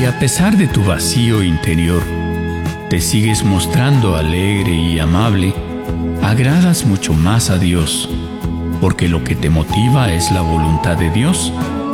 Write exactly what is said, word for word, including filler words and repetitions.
a pesar de tu vacío interior, te sigues mostrando alegre y amable, agradas mucho más a Dios, porque lo que te motiva es la voluntad de Dios